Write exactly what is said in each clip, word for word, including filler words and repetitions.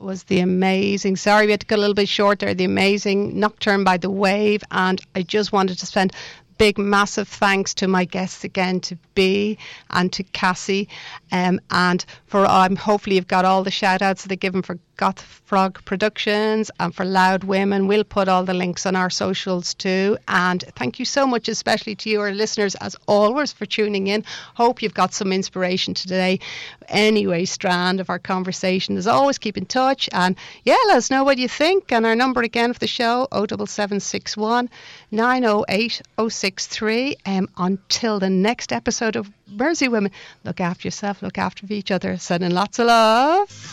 was the amazing, sorry we had to go a little bit short there, the amazing Nocturne by The Wave. And I just wanted to spend big, massive thanks to my guests again, to B and to Cassie. Um, and for, um, hopefully you've got all the shout outs that they're given for Goth Frog Productions and for Loud Women. We'll put all the links on our socials too. And thank you so much, especially to you, our listeners, as always, for tuning in. Hope you've got some inspiration today. Anyway, strand of our conversation, as always, keep in touch. And yeah, let us know what you think. And our number again for the show, oh seven seven six one, nine oh eight, oh six three. Um, until the next episode of Mersey Women, look after yourself, look after each other. Sending lots of love.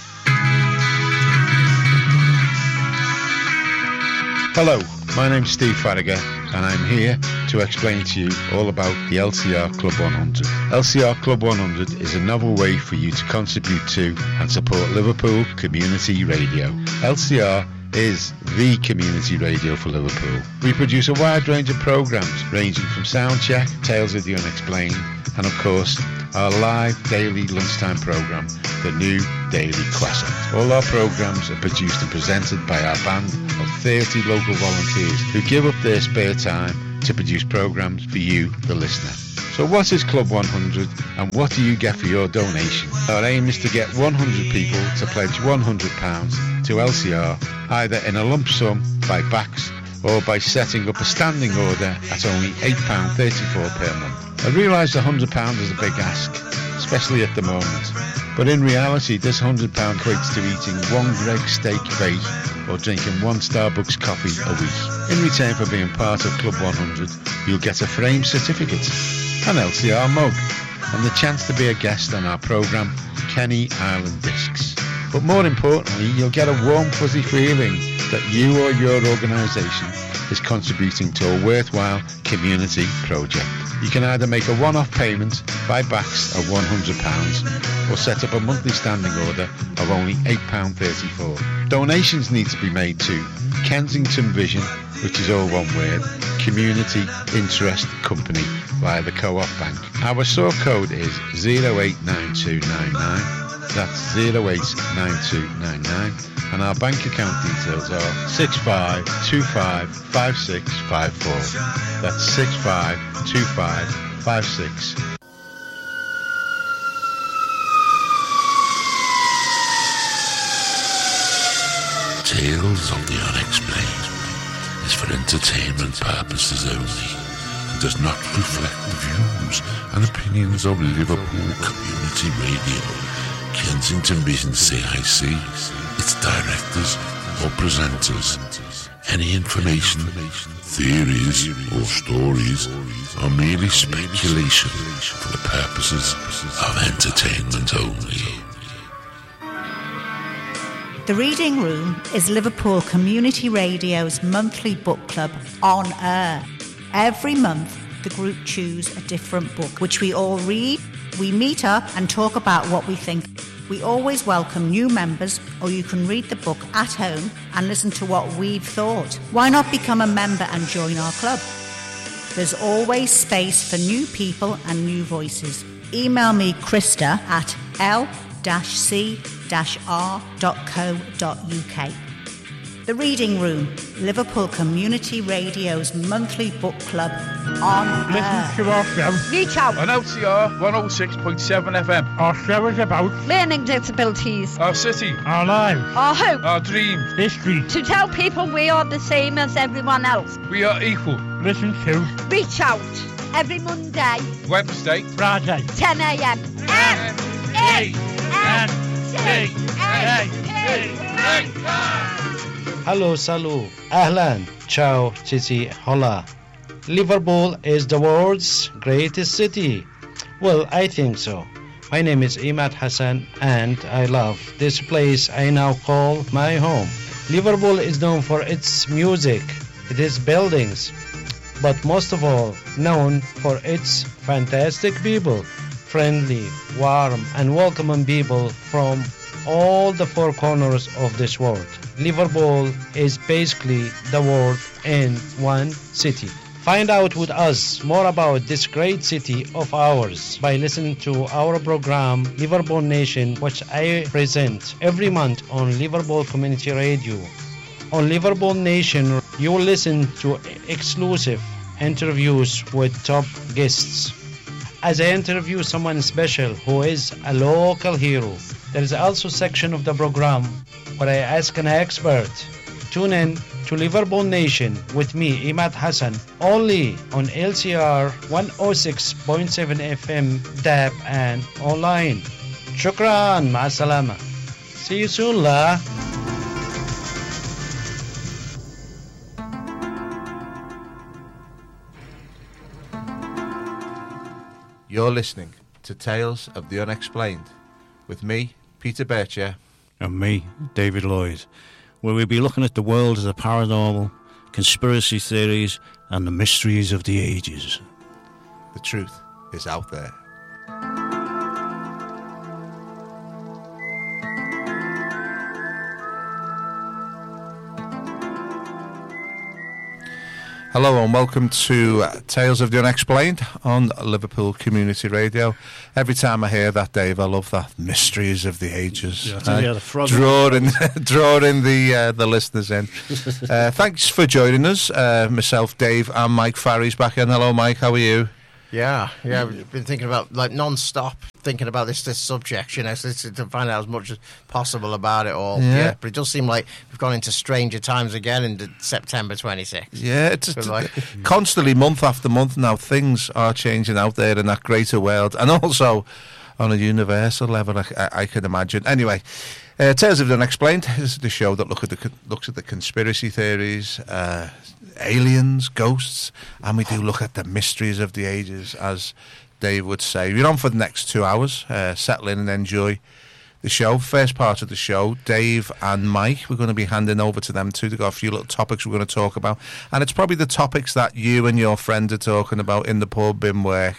Hello, my name's Steve Farragher and I'm here to explain to you all about the L C R Club one hundred. L C R Club one hundred is a novel way for you to contribute to and support Liverpool Community Radio. L C R is the community radio for Liverpool. We produce a wide range of programmes ranging from Soundcheck, Tales of the Unexplained, and of course our live daily lunchtime programme, The New Daily Classic. All our programmes are produced and presented by our band of thirty local volunteers who give up their spare time to produce programmes for you, the listener. So what is Club one hundred and what do you get for your donation? Our aim is to get one hundred people to pledge one hundred pounds to L C R, either in a lump sum by backs or by setting up a standing order at only eight pounds thirty-four per month. I realise one hundred pounds is a big ask, especially at the moment, but in reality this one hundred pounds equates to eating one Greggs steak bake or drinking one Starbucks coffee a week. In return for being part of Club one hundred, you'll get a framed certificate, an L C R mug, and the chance to be a guest on our programme, Kenny Island Discs. But more importantly, you'll get a warm fuzzy feeling that you or your organisation is contributing to a worthwhile community project. You can either make a one-off payment by backs of one hundred pounds or set up a monthly standing order of only eight pounds thirty-four. Donations need to be made to Kensington Vision, which is all one word, Community Interest Company via the Co-op Bank. Our sort code is zero eight nine two nine nine. That's zero eight nine two nine nine, and our bank account details are six five two five five six five four. That's six five two five five six. Tales of the Unexplained is for entertainment purposes only and does not reflect the views and opinions of Liverpool Community Radio, Kensington Vision C I C, its directors or presenters. Any information, theories or stories are merely speculation for the purposes of entertainment only. The Reading Room is Liverpool Community Radio's monthly book club on air. Every month, the group choose a different book, which we all read. We meet up and talk about what we think. We always welcome new members, or you can read the book at home and listen to what we've thought. Why not become a member and join our club? There's always space for new people and new voices. Email me, Krista, at l c r dot co dot u k. The Reading Room, Liverpool Community Radio's monthly book club on Listen air. to our show. Reach out. On L C R one oh six point seven F M. Our show is about learning disabilities, our city, our lives, our hope, our dreams, history. To tell people we are the same as everyone else. We are equal. Listen to Reach Out every Monday, Wednesday, Friday, ten a.m. M A N C A P. Hello, salut, ahlan, ciao, titi, hola. Liverpool is the world's greatest city. Well, I think so. My name is Imad Hassan and I love this place I now call my home. Liverpool is known for its music, its buildings, but most of all known for its fantastic people, friendly, warm and welcoming people from all the four corners of this world. Liverpool is basically the world in one city. Find out with us more about this great city of ours by listening to our program Liverpool Nation, which I present every month on Liverpool Community Radio. On Liverpool Nation, you will listen to exclusive interviews with top guests. As I interview someone special who is a local hero, there is also a section of the program where I ask an expert. Tune in to Liverpool Nation with me, Imad Hassan, only on L C R one oh six point seven F M, D A B and online. Shukran, ma salama. See you soon, la. You're listening to Tales of the Unexplained with me, Peter Bircher. And me, David Lloyd, where we'll be looking at the world of the paranormal, conspiracy theories, and the mysteries of the ages. The truth is out there. Hello and welcome to uh, Tales of the Unexplained on Liverpool Community Radio. Every time I hear that, Dave, I love that. Mysteries of the ages. Yeah, uh, the frog drawing, drawing the uh, the listeners in. Uh, thanks for joining us. Uh, myself, Dave, and Mike Farry's back in. Hello, Mike. How are you? Yeah, yeah. We've been thinking about, like, non-stop thinking about this this subject, you know, so to find out as much as possible about it all. Yeah. yeah. But it does seem like we've gone into stranger times again in September twenty-sixth. Yeah, it's, it's like, constantly, month after month now, things are changing out there in that greater world, and also on a universal level, I, I can imagine. Anyway, uh, Tales of the Unexplained is the show that look at the looks at the conspiracy theories, uh, aliens, ghosts, and we do look at the mysteries of the ages, as Dave would say. We're on for the next two hours. Uh, settle in and enjoy the show. First part of the show, Dave and Mike, we're going to be handing over to them too. They've got a few little topics we're going to talk about, and it's probably the topics that you and your friend are talking about in the pub, in work.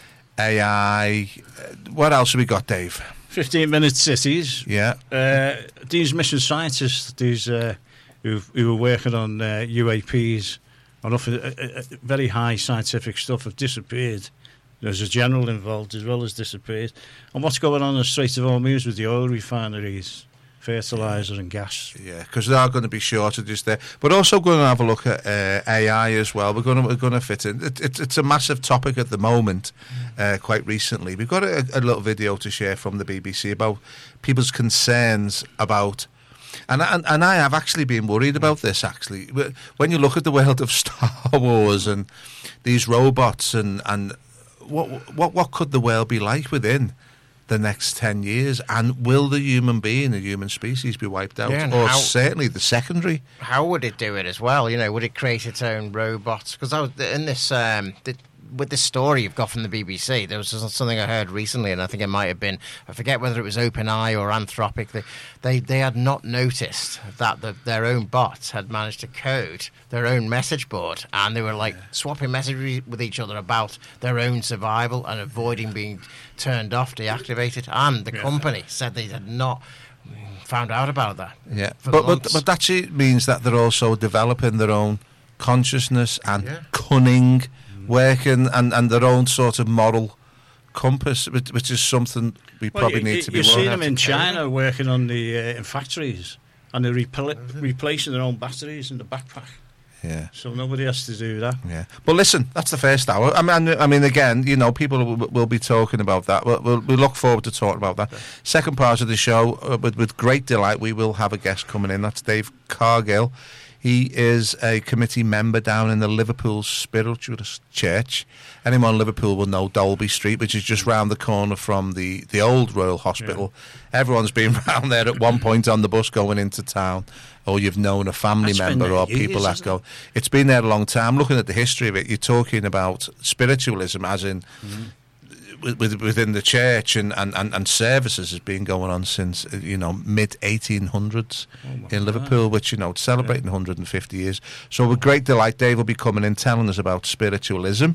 A I. What else have we got, Dave? fifteen minute cities. Yeah. Uh, these mission scientists, these uh, who who were working on uh, U A Ps, on often, uh, uh, very high scientific stuff, have disappeared. There's a general involved as well as disappeared. And what's going on in the Strait of Hormuz with the oil refineries, fertiliser and gas? Yeah, because there are going to be shortages there. But also going to have a look at uh, A I as well. We're going to we're going to fit in. It, it, it's a massive topic at the moment. Uh, quite recently, we've got a, a little video to share from the B B C about people's concerns about. And, and and I have actually been worried about this, actually. When you look at the world of Star Wars and these robots and, and what what what could the world be like within the next ten years? And will the human being, the human species, be wiped out? Yeah, or how, certainly the secondary? How would it do it as well? You know, would it create its own robots? Because I was in this... Um, the, with this story you've got from the B B C, there was something I heard recently, and I think it might have been, I forget whether it was OpenAI or Anthropic, they they, they had not noticed that the, their own bots had managed to code their own message board, and they were like yeah. swapping messages with each other about their own survival and avoiding being turned off, deactivated, and the yeah. company said they had not found out about that. Yeah, but, but but that means that they're also developing their own consciousness and yeah. cunning, working and, and their own sort of moral compass, which, which is something we well, probably you, need you, to be. You see them in China working on the uh, in factories, and they're repl- replacing their own batteries in the backpack. Yeah. So nobody has to do that. Yeah. But listen, that's the first hour. I mean, I mean, again, you know, people will, will be talking about that. We'll, we'll, we look forward to talking about that. Okay. Second part of the show, uh, with, with great delight, we will have a guest coming in. That's Dave Cargill. He is a committee member down in the Liverpool Spiritualist Church. Anyone in Liverpool will know Dolby Street, which is just round the corner from the, the old Royal Hospital. Yeah. Everyone's been round there at one point on the bus going into town, or you've known a family That's member or years, people that go. It? It's been there a long time. Looking at the history of it, you're talking about spiritualism as in... Mm-hmm. With, within the church and, and, and, and services has been going on since, you know, mid eighteen hundreds oh in Liverpool, which, you know, celebrating yeah. one hundred fifty years. So with great delight, Dave will be coming in telling us about spiritualism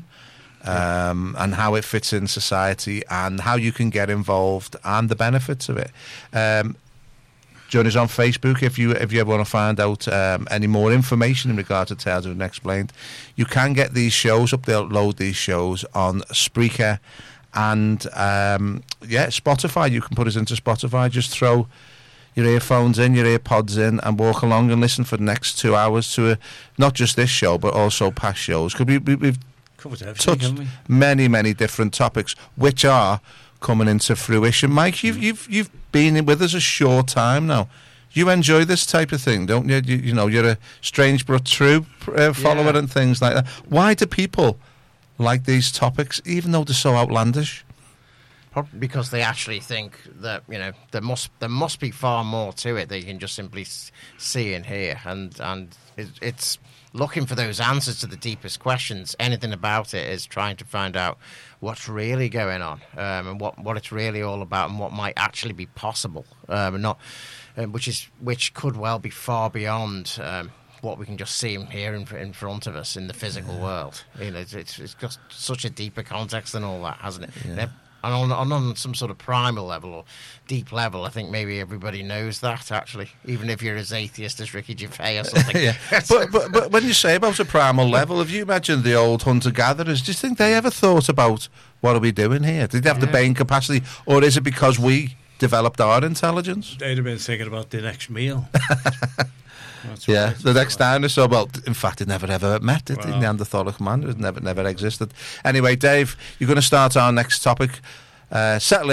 um, yeah. and how it fits in society and how you can get involved and the benefits of it. Um, join us on Facebook if you if you ever want to find out um, any more information in regard to Tales Unexplained. You can get these shows up. They'll load these shows on Spreaker and um, yeah, Spotify. You can put us into Spotify. Just throw your earphones in, your earpods in, and walk along and listen for the next two hours to a, not just this show but also past shows. Because we, we, we've covered everything, touched haven't we? many, many different topics, which are coming into fruition. Mike, you've you've you've been with us a short time now. You enjoy this type of thing, don't you? You, you know, you're a strange but true uh, follower Yeah. and things like that. Why do people like these topics, even though they're so outlandish? Probably because they actually think that, you know, there must there must be far more to it that you can just simply s- see and hear, and and it, it's looking for those answers to the deepest questions. Anything about it is trying to find out what's really going on, um, and what, what it's really all about, and what might actually be possible, um, and not um, which is which could well be far beyond um, what we can just see and hear in, in front of us in the physical yeah. world. You know, it's, it's it's got such a deeper context than all that, hasn't it? Yeah. And on, on, on some sort of primal level or deep level, I think maybe everybody knows that, actually, even if you're as atheist as Ricky Gervais or something. yeah. but, but but when you say about a primal level, have you imagined the old hunter-gatherers? Do you think they ever thought about what are we doing here? Did they have yeah. the brain capacity, or is it because we developed our intelligence? They'd have been thinking about the next meal. Yeah, the next dinosaur. Well, in fact, it never ever met. It Wow. Neanderthalic man. It never never existed. Anyway, Dave, you're going to start our next topic. Uh, settle